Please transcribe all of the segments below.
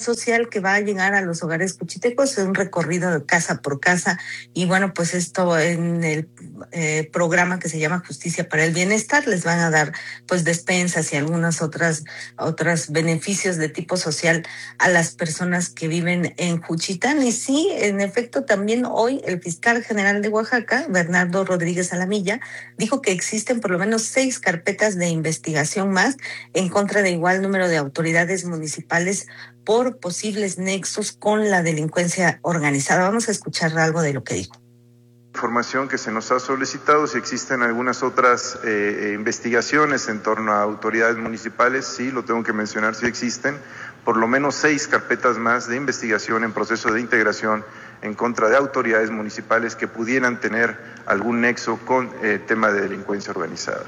social que va a llegar a los hogares cuchitecos, es un recorrido de casa por casa, y bueno, pues esto en el programa que se llama Justicia para el Bienestar les van a dar pues despensas y algunas otros beneficios de tipo social a las personas que viven en Juchitán. Y sí, en efecto, también hoy el fiscal general de Oaxaca, Bernardo Rodríguez Alamilla, dijo que existen por lo menos 6 carpetas de investigación más en contra de igual número de autoridades municipales por posibles nexos con la delincuencia organizada. Vamos a escuchar algo de lo que dijo. Información que se nos ha solicitado, si existen algunas otras investigaciones en torno a autoridades municipales, sí, lo tengo que mencionar, sí existen, por lo menos 6 carpetas más de investigación en proceso de integración en contra de autoridades municipales que pudieran tener algún nexo con tema de delincuencia organizada.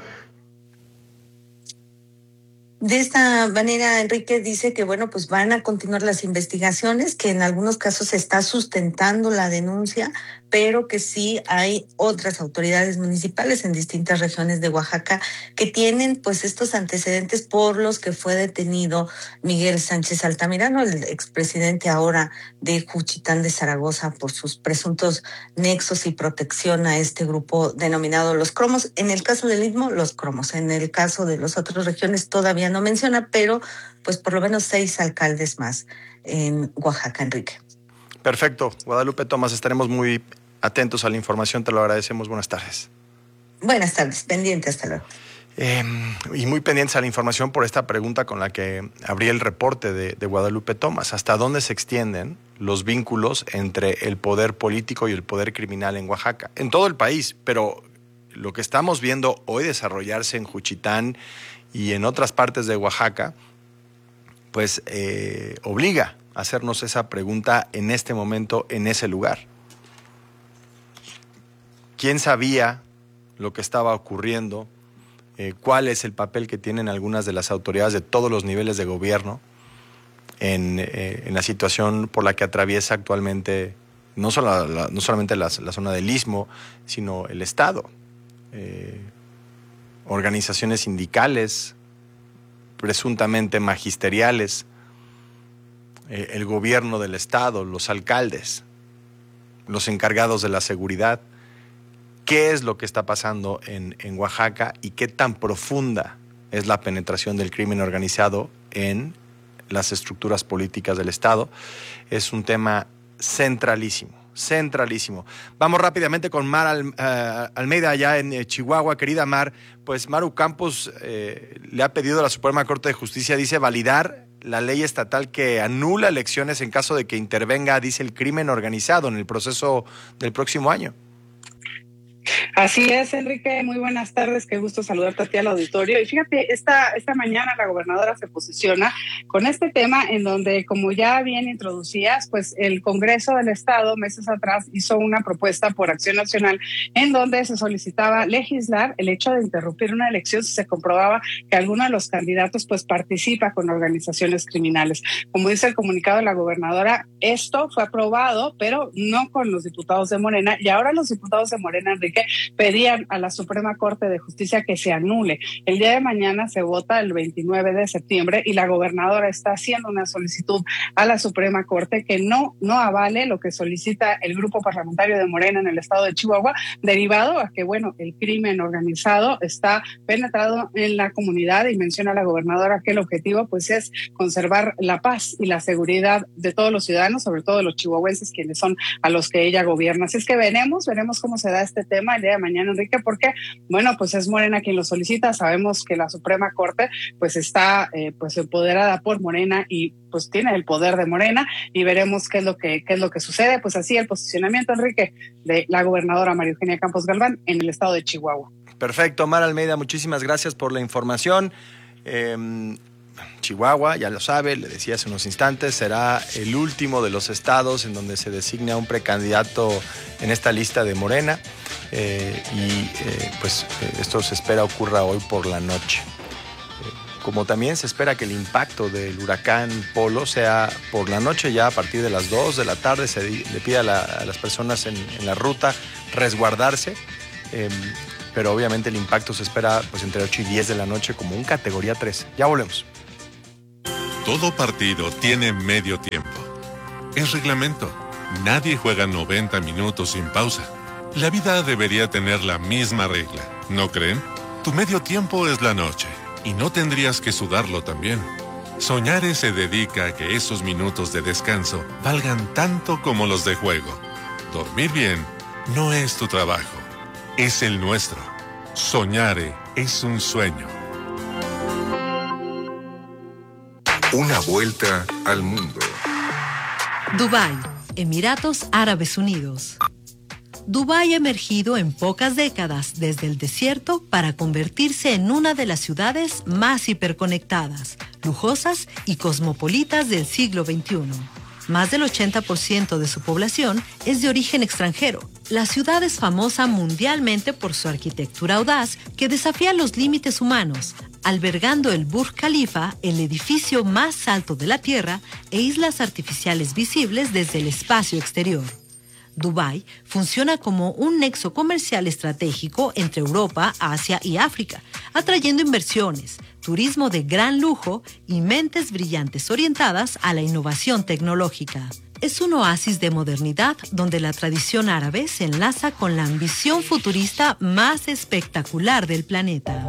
De esta manera, Enrique dice que, bueno, pues van a continuar las investigaciones, que en algunos casos se está sustentando la denuncia, pero que sí hay otras autoridades municipales en distintas regiones de Oaxaca que tienen pues estos antecedentes por los que fue detenido Miguel Sánchez Altamirano, el expresidente ahora de Juchitán de Zaragoza, por sus presuntos nexos y protección a este grupo denominado Los Cromos. En el caso del Istmo, Los Cromos. En el caso de las otras regiones todavía no menciona, pero pues por lo menos 6 alcaldes más en Oaxaca, Enrique. Perfecto. Guadalupe Tomás, estaremos muy atentos a la información, te lo agradecemos. Buenas tardes. Buenas tardes, pendiente, hasta luego. Y muy pendientes a la información por esta pregunta con la que abrí el reporte de Guadalupe Tomás. ¿Hasta dónde se extienden los vínculos entre el poder político y el poder criminal en Oaxaca? En todo el país, pero lo que estamos viendo hoy desarrollarse en Juchitán y en otras partes de Oaxaca, pues obliga a hacernos esa pregunta en este momento, en ese lugar. ¿Quién sabía lo que estaba ocurriendo? ¿Cuál es el papel que tienen algunas de las autoridades de todos los niveles de gobierno en la situación por la que atraviesa actualmente no solamente la zona del Istmo, sino el Estado? Organizaciones sindicales, presuntamente magisteriales, el gobierno del Estado, los alcaldes, los encargados de la seguridad. ¿Qué es lo que está pasando en Oaxaca y qué tan profunda es la penetración del crimen organizado en las estructuras políticas del Estado? Es un tema centralísimo. Vamos rápidamente con Mar Almeida allá en Chihuahua. Querida Mar, pues Maru Campos le ha pedido a la Suprema Corte de Justicia, dice, validar la ley estatal que anula elecciones en caso de que intervenga, dice, el crimen organizado en el proceso del próximo año. Así es, Enrique, muy buenas tardes, qué gusto saludarte a ti al auditorio. Y fíjate, esta mañana la gobernadora se posiciona con este tema en donde, como ya bien introducías, pues el Congreso del Estado meses atrás hizo una propuesta por Acción Nacional en donde se solicitaba legislar el hecho de interrumpir una elección si se comprobaba que alguno de los candidatos pues participa con organizaciones criminales. Como dice el comunicado de la gobernadora, esto fue aprobado, pero no con los diputados de Morena, y ahora los diputados de Morena, Enrique, pedían a la Suprema Corte de Justicia que se anule. El día de mañana se vota el 29 de septiembre y la gobernadora está haciendo una solicitud a la Suprema Corte que no avale lo que solicita el grupo parlamentario de Morena en el estado de Chihuahua, derivado a que, bueno, el crimen organizado está penetrado en la comunidad, y menciona la gobernadora que el objetivo pues es conservar la paz y la seguridad de todos los ciudadanos, sobre todo de los chihuahuenses, quienes son a los que ella gobierna. Así es que veremos cómo se da este tema el día de mañana, Enrique, porque, bueno, pues es Morena quien lo solicita. Sabemos que la Suprema Corte pues está pues empoderada por Morena y pues tiene el poder de Morena, y veremos qué es lo que sucede. Pues así el posicionamiento, Enrique, de la gobernadora María Eugenia Campos Galván en el estado de Chihuahua. Perfecto, Mar Almeida, muchísimas gracias por la información. Chihuahua, ya lo sabe, le decía hace unos instantes, será el último de los estados en donde se designa un precandidato en esta lista de Morena, pues esto se espera ocurra hoy por la noche. Como también se espera que el impacto del huracán Polo sea por la noche, ya a partir de las 2 de la tarde se le pide a las personas en la ruta resguardarse, pero obviamente el impacto se espera pues entre 8 y 10 de la noche como un categoría 3. Ya volvemos. Todo partido tiene medio tiempo. Es reglamento. Nadie juega 90 minutos sin pausa. La vida debería tener la misma regla, ¿no creen? Tu medio tiempo es la noche, y no tendrías que sudarlo también. Soñare se dedica a que esos minutos de descanso valgan tanto como los de juego. Dormir bien no es tu trabajo, es el nuestro. Soñare es un sueño. Una vuelta al mundo. Dubái, Emiratos Árabes Unidos. Dubái ha emergido en pocas décadas desde el desierto para convertirse en una de las ciudades más hiperconectadas, lujosas y cosmopolitas del siglo XXI. Más del 80% de su población es de origen extranjero. La ciudad es famosa mundialmente por su arquitectura audaz que desafía los límites humanos, albergando el Burj Khalifa, el edificio más alto de la Tierra, e islas artificiales visibles desde el espacio exterior. Dubái funciona como un nexo comercial estratégico entre Europa, Asia y África, atrayendo inversiones, turismo de gran lujo y mentes brillantes orientadas a la innovación tecnológica. Es un oasis de modernidad donde la tradición árabe se enlaza con la ambición futurista más espectacular del planeta.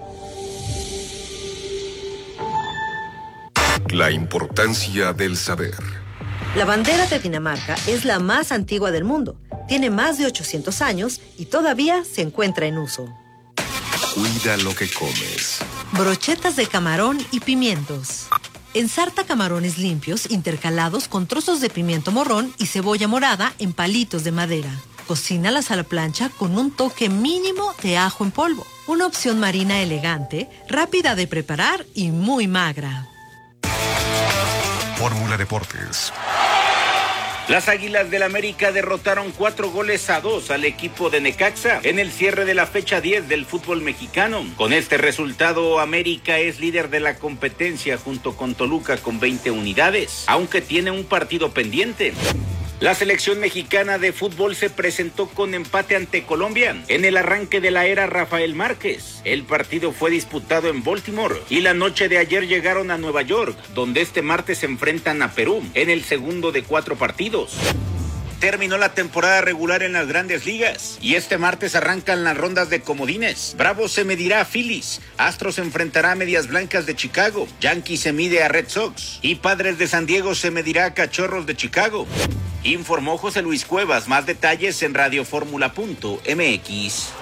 La importancia del saber. La bandera de Dinamarca es la más antigua del mundo. Tiene más de 800 años y todavía se encuentra en uso. Cuida lo que comes. Brochetas de camarón y pimientos. Ensarta camarones limpios intercalados con trozos de pimiento morrón y cebolla morada en palitos de madera. Cocínalas a la plancha con un toque mínimo de ajo en polvo. Una opción marina elegante, rápida de preparar y muy magra. Fórmula Deportes. Las Águilas del América derrotaron 4-2 al equipo de Necaxa en el cierre de la fecha 10 del fútbol mexicano. Con este resultado, América es líder de la competencia junto con Toluca con 20 unidades, aunque tiene un partido pendiente. La selección mexicana de fútbol se presentó con empate ante Colombia en el arranque de la era Rafael Márquez. El partido fue disputado en Baltimore y la noche de ayer llegaron a Nueva York, donde este martes se enfrentan a Perú en el segundo de 4 partidos. Terminó la temporada regular en las Grandes Ligas y este martes arrancan las rondas de comodines. Bravos se medirá a Phillies, Astros se enfrentará a Medias Blancas de Chicago, Yankees se mide a Red Sox y Padres de San Diego se medirá a Cachorros de Chicago. Informó José Luis Cuevas. Más detalles en radioformula.mx.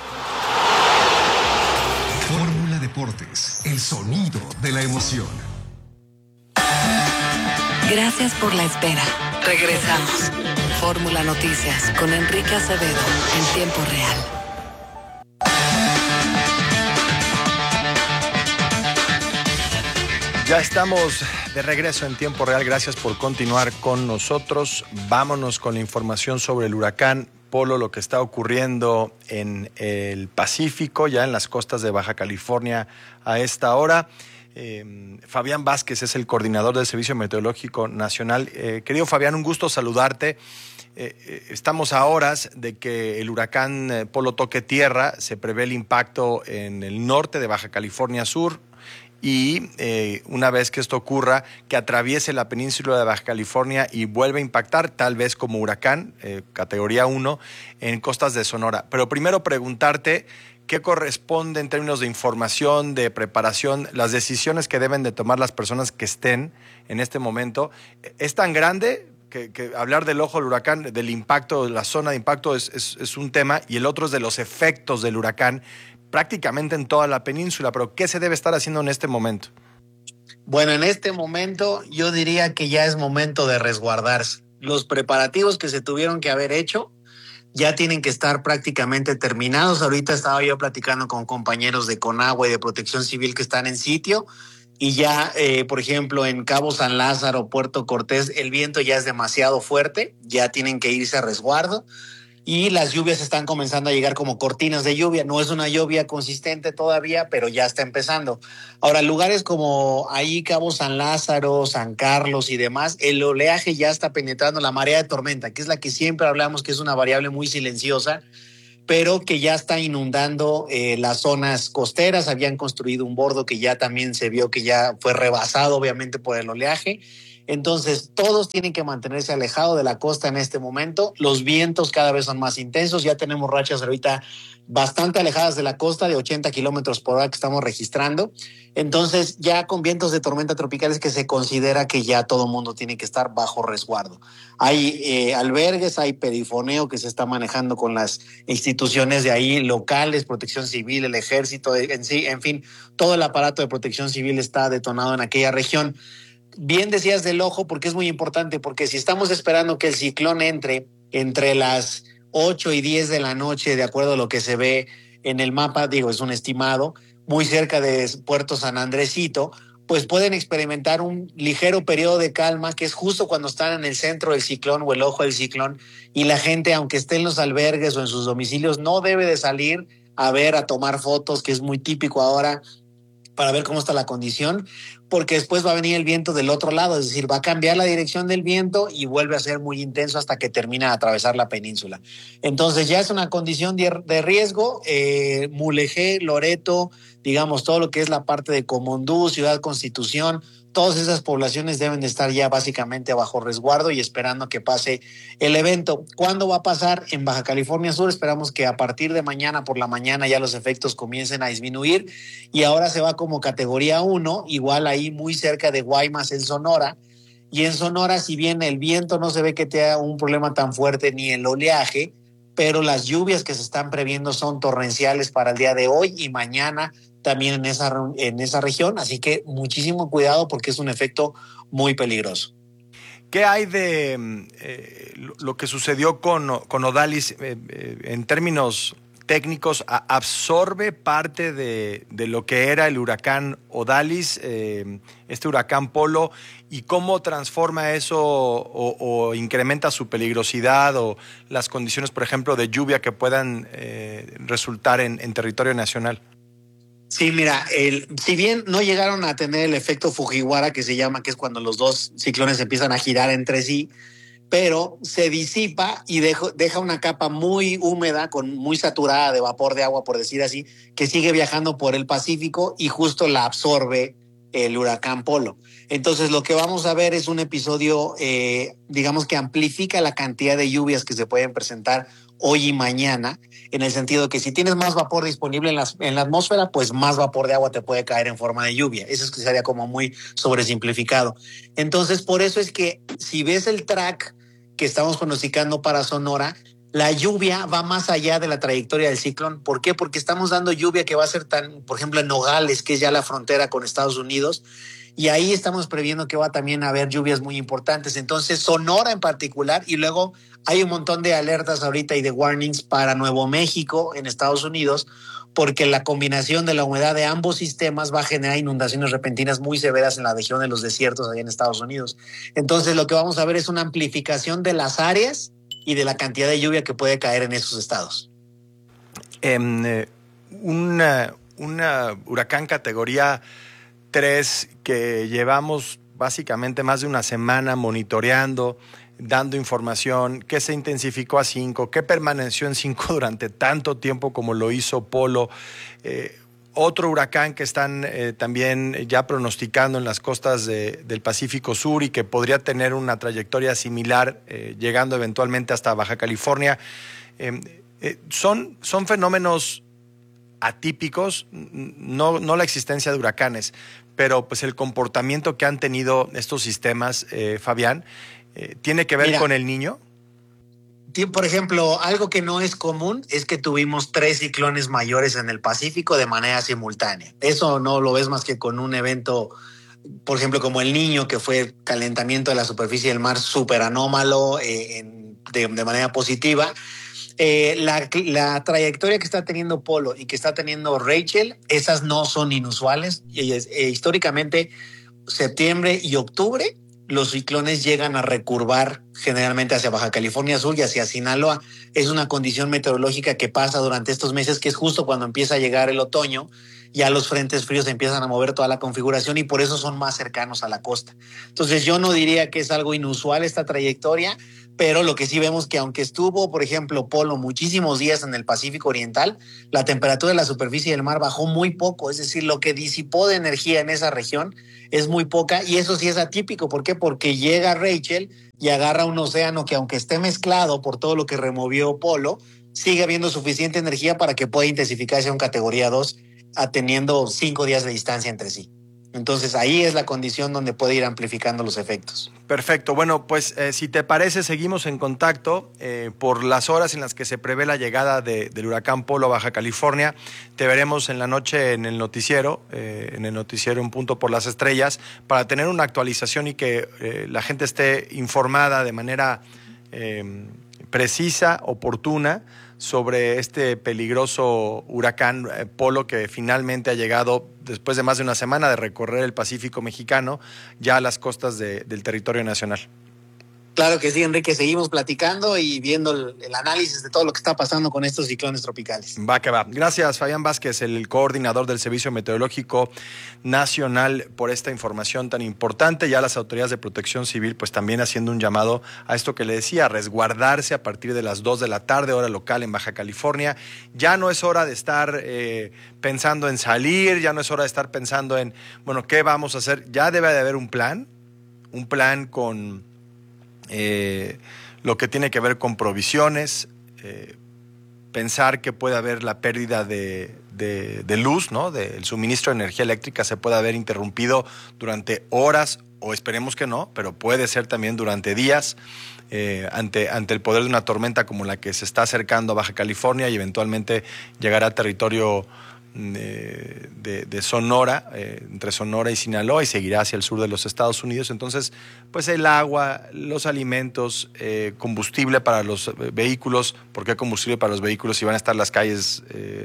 Fórmula Deportes, el sonido de la emoción. Gracias por la espera. Regresamos. Fórmula Noticias con Enrique Acevedo en tiempo real. Ya estamos de regreso en tiempo real. Gracias por continuar con nosotros. Vámonos con la información sobre el huracán Polo, lo que está ocurriendo en el Pacífico, ya en las costas de Baja California a esta hora. Fabián Vázquez es el coordinador del Servicio Meteorológico Nacional. Querido Fabián, un gusto saludarte. Estamos a horas de que el huracán Polo toque tierra. Se prevé el impacto en el norte de Baja California Sur y una vez que esto ocurra, que atraviese la península de Baja California y vuelva a impactar, tal vez como huracán, categoría 1, en costas de Sonora. Pero primero preguntarte, ¿qué corresponde en términos de información, de preparación, las decisiones que deben de tomar las personas que estén en este momento? ¿Es tan grande que hablar del ojo del huracán, del impacto, de la zona de impacto es un tema, y el otro es de los efectos del huracán prácticamente en toda la península? Pero ¿qué se debe estar haciendo en este momento? Bueno, en este momento yo diría que ya es momento de resguardarse. Los preparativos que se tuvieron que haber hecho ya tienen que estar prácticamente terminados. Ahorita estaba yo platicando con compañeros de Conagua y de Protección Civil que están en sitio y ya, por ejemplo, en Cabo San Lázaro, Puerto Cortés, el viento ya es demasiado fuerte, ya tienen que irse a resguardo y las lluvias están comenzando a llegar como cortinas de lluvia. No es una lluvia consistente todavía, pero ya está empezando. Ahora, lugares como ahí Cabo San Lázaro, San Carlos y demás, el oleaje ya está penetrando la marea de tormenta, que es la que siempre hablamos que es una variable muy silenciosa, pero que ya está inundando las zonas costeras. Habían construido un bordo que ya también se vio que ya fue rebasado, obviamente, por el oleaje. Entonces, todos tienen que mantenerse alejados de la costa en este momento. Los vientos cada vez son más intensos. Ya tenemos rachas ahorita bastante alejadas de la costa, de 80 kilómetros por hora que estamos registrando. Entonces, ya con vientos de tormenta tropical es que se considera que ya todo el mundo tiene que estar bajo resguardo. Hay albergues, hay perifoneo que se está manejando con las instituciones de ahí locales, Protección Civil, el Ejército, en fin, todo el aparato de Protección Civil está detonado en aquella región. Bien decías del ojo, porque es muy importante, porque si estamos esperando que el ciclón entre las 8 y 10 de la noche, de acuerdo a lo que se ve en el mapa, digo, es un estimado, muy cerca de Puerto San Andresito, pues pueden experimentar un ligero periodo de calma, que es justo cuando están en el centro del ciclón o el ojo del ciclón, y la gente, aunque esté en los albergues o en sus domicilios, no debe de salir a tomar fotos, que es muy típico ahora, para ver cómo está la condición, porque después va a venir el viento del otro lado, es decir, va a cambiar la dirección del viento y vuelve a ser muy intenso hasta que termina de atravesar la península. Entonces ya es una condición de riesgo. Mulegé, Loreto, digamos, todo lo que es la parte de Comondú, Ciudad Constitución, todas esas poblaciones deben de estar ya básicamente bajo resguardo y esperando que pase el evento. ¿Cuándo va a pasar? En Baja California Sur esperamos que a partir de mañana por la mañana ya los efectos comiencen a disminuir, y ahora se va como categoría 1, igual ahí muy cerca de Guaymas en Sonora. Y en Sonora, si bien el viento no se ve que tenga un problema tan fuerte ni el oleaje, pero las lluvias que se están previendo son torrenciales para el día de hoy y mañana también en esa región, así que muchísimo cuidado porque es un efecto muy peligroso. ¿Qué hay de lo que sucedió con Odalis en términos técnicos? ¿Absorbe parte de lo que era el huracán Odalis, este huracán Polo, y cómo transforma eso o incrementa su peligrosidad o las condiciones, por ejemplo, de lluvia que puedan resultar en territorio nacional? Sí, mira, si bien no llegaron a tener el efecto Fujiwara, que se llama, que es cuando los dos ciclones empiezan a girar entre sí, pero se disipa y deja una capa muy húmeda, muy saturada de vapor de agua, por decir así, que sigue viajando por el Pacífico y justo la absorbe el huracán Polo. Entonces lo que vamos a ver es un episodio, digamos, que amplifica la cantidad de lluvias que se pueden presentar hoy y mañana, en el sentido que si tienes más vapor disponible en la atmósfera, pues más vapor de agua te puede caer en forma de lluvia. Eso sería como muy sobresimplificado. Entonces, por eso es que si ves el track que estamos pronosticando para Sonora, la lluvia va más allá de la trayectoria del ciclón. ¿Por qué? Porque estamos dando lluvia que va a ser por ejemplo, en Nogales, que es ya la frontera con Estados Unidos, y ahí estamos previendo que va también a haber lluvias muy importantes. Entonces, Sonora en particular, y luego hay un montón de alertas ahorita y de warnings para Nuevo México en Estados Unidos, porque la combinación de la humedad de ambos sistemas va a generar inundaciones repentinas muy severas en la región de los desiertos allá en Estados Unidos. Entonces, lo que vamos a ver es una amplificación de las áreas y de la cantidad de lluvia que puede caer en esos estados. Una huracán categoría 3 que llevamos básicamente más de una semana monitoreando, dando información, que se intensificó a 5, que permaneció en 5 durante tanto tiempo como lo hizo Polo. Otro huracán que están también ya pronosticando en las costas del Pacífico Sur y que podría tener una trayectoria similar, llegando eventualmente hasta Baja California. Son fenómenos atípicos, no la existencia de huracanes, pero pues el comportamiento que han tenido estos sistemas, Fabián, ¿tiene que ver con El Niño? Por ejemplo, algo que no es común es que tuvimos 3 ciclones mayores en el Pacífico de manera simultánea. Eso no lo ves más que con un evento, por ejemplo, como El Niño, que fue calentamiento de la superficie del mar súper anómalo de manera positiva. La trayectoria que está teniendo Polo y que está teniendo Rachel, esas no son inusuales. Históricamente, septiembre y octubre, los ciclones llegan a recurvar generalmente hacia Baja California Sur y hacia Sinaloa. Es una condición meteorológica que pasa durante estos meses, que es justo cuando empieza a llegar el otoño. Ya los frentes fríos empiezan a mover toda la configuración y por eso son más cercanos a la costa. Entonces yo no diría que es algo inusual esta trayectoria, pero lo que sí vemos que aunque estuvo, por ejemplo, Polo muchísimos días en el Pacífico Oriental, la temperatura de la superficie del mar bajó muy poco, es decir, lo que disipó de energía en esa región es muy poca, y eso sí es atípico. ¿Por qué? Porque llega Rachel y agarra un océano que, aunque esté mezclado por todo lo que removió Polo, sigue habiendo suficiente energía para que pueda intensificarse a un categoría 2, teniendo 5 días de distancia entre sí. Entonces ahí es la condición donde puede ir amplificando los efectos. Perfecto. Bueno, pues si te parece, seguimos en contacto por las horas en las que se prevé la llegada del huracán Polo a Baja California. Te veremos en la noche en el noticiero Un Punto por las Estrellas, para tener una actualización y que la gente esté informada de manera precisa, oportuna, sobre este peligroso huracán Polo, que finalmente ha llegado después de más de una semana de recorrer el Pacífico mexicano ya a las costas del territorio nacional. Claro que sí, Enrique, seguimos platicando y viendo el análisis de todo lo que está pasando con estos ciclones tropicales. Va que va. Gracias, Fabián Vázquez, el coordinador del Servicio Meteorológico Nacional, por esta información tan importante. Ya las autoridades de protección civil pues también haciendo un llamado a esto que le decía, a resguardarse a partir de las 2 de la tarde, hora local en Baja California. Ya no es hora de estar pensando en salir, ya no es hora de estar pensando en, bueno, ¿qué vamos a hacer? Ya debe de haber un plan con lo que tiene que ver con provisiones, pensar que puede haber la pérdida de luz, ¿no? Del suministro de energía eléctrica se puede haber interrumpido durante horas, o esperemos que no, pero puede ser también durante días, ante el poder de una tormenta como la que se está acercando a Baja California y eventualmente llegará a territorio de Sonora, entre Sonora y Sinaloa, y seguirá hacia el sur de los Estados Unidos. Entonces, pues el agua, los alimentos, combustible para los vehículos. ¿Por qué combustible para los vehículos si van a estar las calles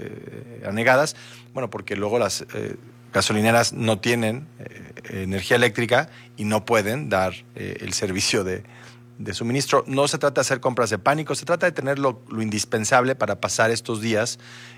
anegadas? Bueno, porque luego las gasolineras no tienen energía eléctrica y no pueden dar el servicio de suministro. No se trata de hacer compras de pánico, se trata de tener lo indispensable para pasar estos días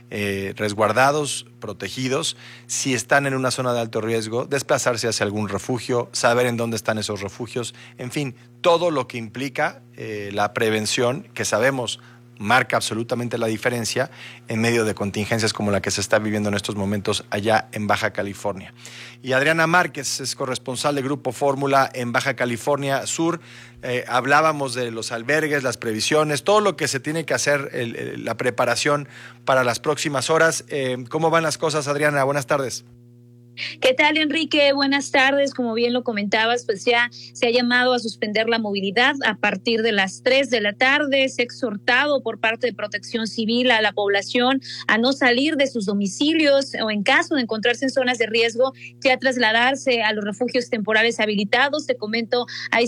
resguardados, protegidos. Si están en una zona de alto riesgo, desplazarse hacia algún refugio, saber en dónde están esos refugios, en fin, todo lo que implica la prevención, que sabemos marca absolutamente la diferencia en medio de contingencias como la que se está viviendo en estos momentos allá en Baja California. Y Adriana Márquez es corresponsal de Grupo Fórmula en Baja California Sur. Hablábamos de los albergues, las previsiones, todo lo que se tiene que hacer, la preparación para las próximas horas. ¿Cómo van las cosas, Adriana? Buenas tardes. ¿Qué tal, Enrique? Buenas tardes. Como bien lo comentabas, pues ya se ha llamado a suspender la movilidad a partir de las 3 de la tarde. Se ha exhortado por parte de Protección Civil a la población a no salir de sus domicilios o, en caso de encontrarse en zonas de riesgo, ya trasladarse a los refugios temporales habilitados. Te comento, hay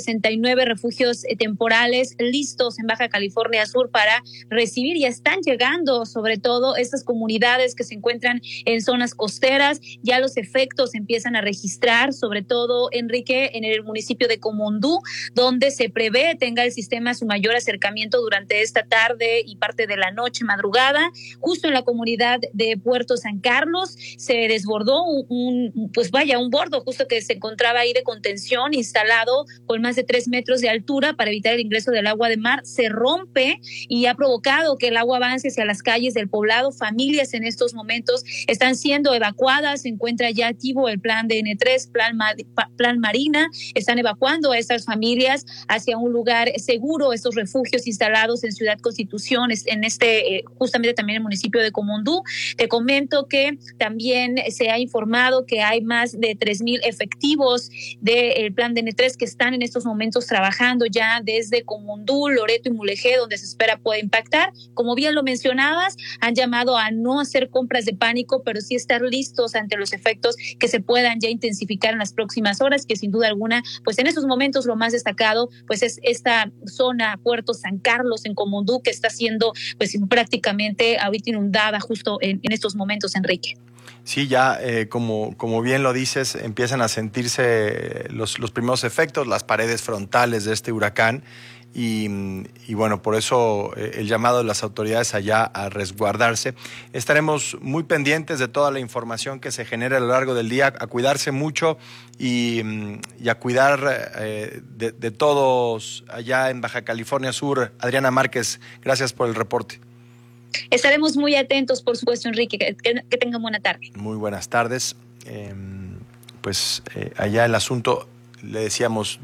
169 refugios temporales listos en Baja California Sur para recibir. Ya están llegando, sobre todo, estas comunidades que se encuentran en zonas costeras. Ya los efectos empiezan a registrar, sobre todo, Enrique, en el municipio de Comondú, donde se prevé tenga el sistema su mayor acercamiento durante esta tarde y parte de la noche, madrugada. Justo en la comunidad de Puerto San Carlos se desbordó un bordo justo que se encontraba ahí de contención instalado con más de 3 metros de altura para evitar el ingreso del agua de mar. Se rompe y ha provocado que el agua avance hacia las calles del poblado. Familias en estos momentos están siendo evacuadas. Se encuentra ya activo el plan de N3, plan Marina. Están evacuando a estas familias hacia un lugar seguro, estos refugios instalados en Ciudad Constitución, justamente también en el municipio de Comondú. Te comento que también se ha informado que hay más de 3,000 efectivos del plan de N3 que están en estos momentos trabajando ya desde Comondú, Loreto y Mulegé, donde se espera pueda impactar. Como bien lo mencionabas, han llamado a no hacer compras de pánico, pero sí estar listos ante los efectos que se puedan ya intensificar en las próximas horas, que sin duda alguna, pues en esos momentos lo más destacado pues es esta zona Puerto San Carlos en Comondú, que está siendo pues prácticamente ahorita inundada justo en estos momentos, Enrique. Sí, ya como bien lo dices, empiezan a sentirse los primeros efectos, las paredes frontales de este huracán, y bueno, por eso el llamado de las autoridades allá a resguardarse. Estaremos muy pendientes de toda la información que se genere a lo largo del día, a cuidarse mucho y a cuidar de todos allá en Baja California Sur. Adriana Márquez, gracias por el reporte. Estaremos muy atentos, por supuesto, Enrique. Que tengan buena tarde. Muy buenas tardes. Allá el asunto, le decíamos,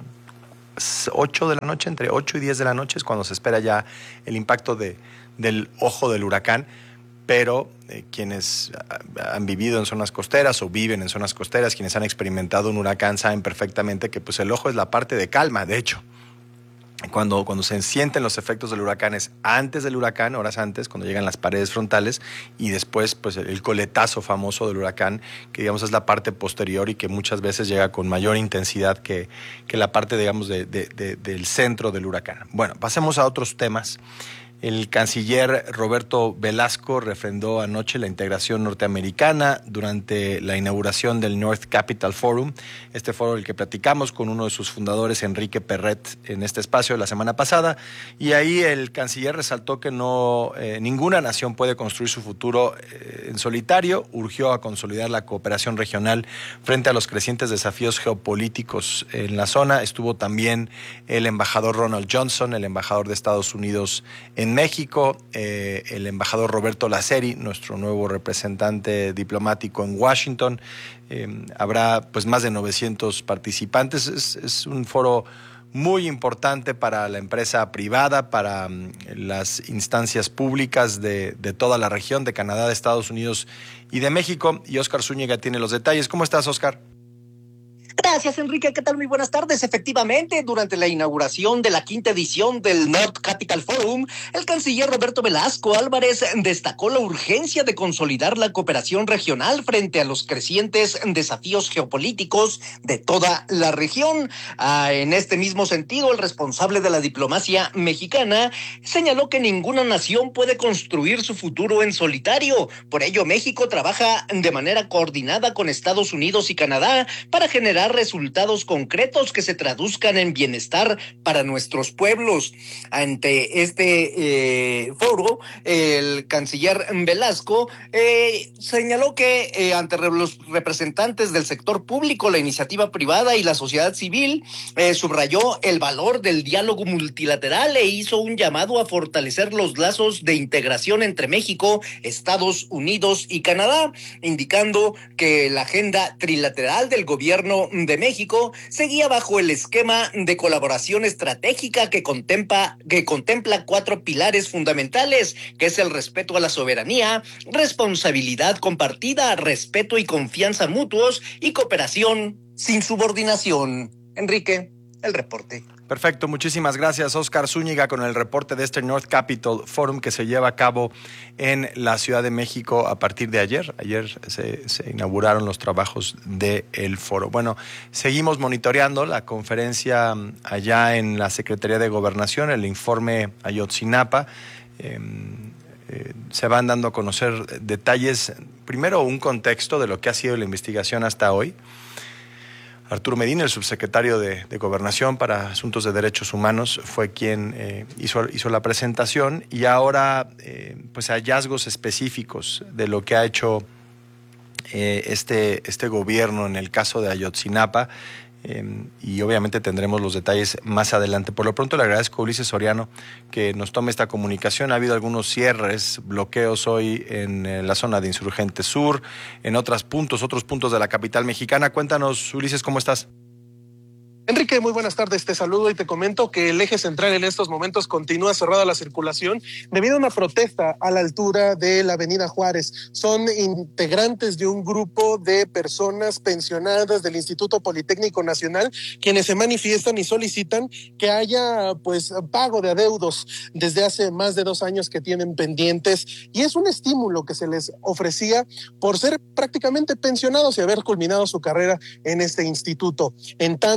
8 de la noche, entre 8 y 10 de la noche es cuando se espera ya el impacto del ojo del huracán, pero quienes han vivido en zonas costeras o viven en zonas costeras, quienes han experimentado un huracán saben perfectamente que pues el ojo es la parte de calma. De hecho, cuando se sienten los efectos del huracán es antes del huracán, horas antes, cuando llegan las paredes frontales, y después pues el coletazo famoso del huracán, que digamos es la parte posterior y que muchas veces llega con mayor intensidad que la parte, digamos, del centro del huracán. Bueno, pasemos a otros temas. El canciller Roberto Velasco refrendó anoche la integración norteamericana durante la inauguración del North Capital Forum, este foro del que platicamos con uno de sus fundadores, Enrique Perret, en este espacio la semana pasada, y ahí el canciller resaltó que ninguna nación puede construir su futuro en solitario, urgió a consolidar la cooperación regional frente a los crecientes desafíos geopolíticos en la zona. Estuvo también el embajador Ronald Johnson, el embajador de Estados Unidos en México, el embajador Roberto Laceri, nuestro nuevo representante diplomático en Washington. Habrá pues más de 900 participantes. Es un foro muy importante para la empresa privada, para las instancias públicas de toda la región, de Canadá, de Estados Unidos y de México. Y Óscar Zúñiga tiene los detalles. ¿Cómo estás, Óscar? Gracias, Enrique. ¿Qué tal? Muy buenas tardes. Efectivamente, durante la inauguración de la 5ª edición del North Capital Forum, el canciller Roberto Velasco Álvarez destacó la urgencia de consolidar la cooperación regional frente a los crecientes desafíos geopolíticos de toda la región. En este mismo sentido, el responsable de la diplomacia mexicana señaló que ninguna nación puede construir su futuro en solitario. Por ello, México trabaja de manera coordinada con Estados Unidos y Canadá para generar resultados concretos que se traduzcan en bienestar para nuestros pueblos. Ante este foro, el canciller Velasco señaló que ante los representantes del sector público, la iniciativa privada y la sociedad civil, subrayó el valor del diálogo multilateral e hizo un llamado a fortalecer los lazos de integración entre México, Estados Unidos y Canadá, indicando que la agenda trilateral del gobierno de México seguía bajo el esquema de colaboración estratégica que contempla 4 pilares fundamentales, que es el respeto a la soberanía, responsabilidad compartida, respeto y confianza mutuos y cooperación sin subordinación. Enrique, el reporte. Perfecto, muchísimas gracias, Óscar Zúñiga, con el reporte de este North Capital Forum que se lleva a cabo en la Ciudad de México a partir de ayer. Ayer se inauguraron los trabajos del foro. Bueno, seguimos monitoreando la conferencia allá en la Secretaría de Gobernación, el informe Ayotzinapa. Se van dando a conocer detalles, primero un contexto de lo que ha sido la investigación hasta hoy. Arturo Medina, el subsecretario de Gobernación para Asuntos de Derechos Humanos, fue quien hizo la presentación, y ahora pues hallazgos específicos de lo que ha hecho este gobierno en el caso de Ayotzinapa, y obviamente tendremos los detalles más adelante. Por lo pronto le agradezco a Ulises Soriano que nos tome esta comunicación. Ha habido algunos cierres, bloqueos hoy en la zona de Insurgente Sur, en otros puntos de la capital mexicana. Cuéntanos, Ulises, ¿cómo estás? Enrique, muy buenas tardes. Te saludo y te comento que el eje central en estos momentos continúa cerrada la circulación debido a una protesta a la altura de la Avenida Juárez. Son integrantes de un grupo de personas pensionadas del Instituto Politécnico Nacional quienes se manifiestan y solicitan que haya pues pago de adeudos desde hace más de 2 años que tienen pendientes, y es un estímulo que se les ofrecía por ser prácticamente pensionados y haber culminado su carrera en este instituto. En tanto, pues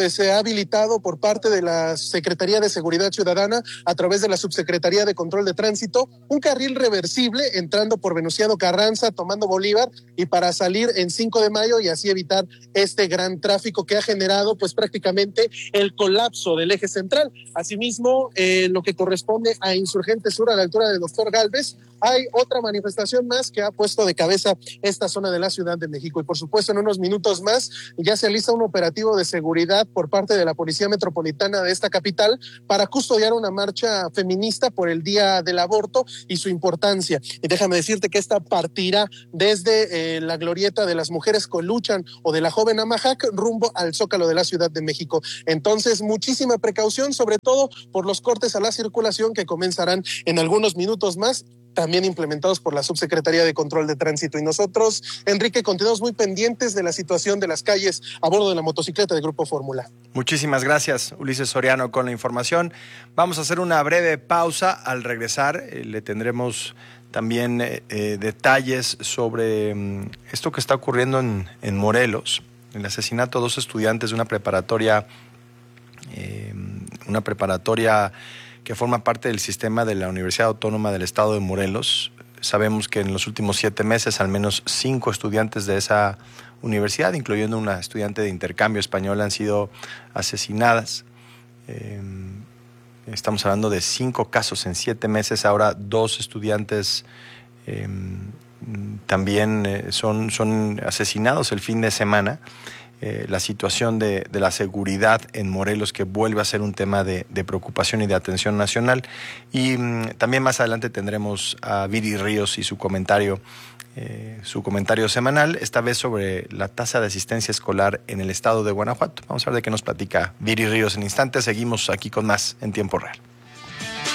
pues se ha habilitado por parte de la Secretaría de Seguridad Ciudadana a través de la Subsecretaría de Control de Tránsito un carril reversible entrando por Venustiano Carranza, tomando Bolívar y para salir en 5 de Mayo y así evitar este gran tráfico que ha generado pues prácticamente el colapso del eje central. Asimismo, lo que corresponde a Insurgente Sur a la altura de Doctor Gálvez, hay otra manifestación más que ha puesto de cabeza esta zona de la Ciudad de México. Y por supuesto, en unos minutos más ya se alista un operativo de seguridad por parte de la Policía Metropolitana de esta capital para custodiar una marcha feminista por el Día del Aborto y su importancia. Y déjame decirte que esta partirá desde la glorieta de las mujeres que luchan o de la joven Amajac rumbo al Zócalo de la Ciudad de México. Entonces, muchísima precaución, sobre todo por los cortes a la circulación que comenzarán en algunos minutos más, también implementados por la Subsecretaría de Control de Tránsito. Y nosotros, Enrique, continuamos muy pendientes de la situación de las calles a bordo de la motocicleta de Grupo Fórmula. Muchísimas gracias, Ulises Soriano, con la información. Vamos a hacer una breve pausa. Al regresar le tendremos también detalles sobre esto que está ocurriendo en Morelos, el asesinato de 2 estudiantes de una preparatoria que forma parte del sistema de la Universidad Autónoma del Estado de Morelos. Sabemos que en los últimos 7 meses al menos 5 estudiantes de esa universidad, incluyendo una estudiante de intercambio español, han sido asesinadas. Estamos hablando de 5 casos en 7 meses. Ahora 2 estudiantes también son asesinados el fin de semana. La situación de la seguridad en Morelos, que vuelve a ser un tema de preocupación y de atención nacional. Y también más adelante tendremos a Viri Ríos y su comentario semanal, esta vez sobre la tasa de asistencia escolar en el estado de Guanajuato. Vamos a ver de qué nos platica Viri Ríos en instantes. Seguimos aquí con más en Tiempo Real.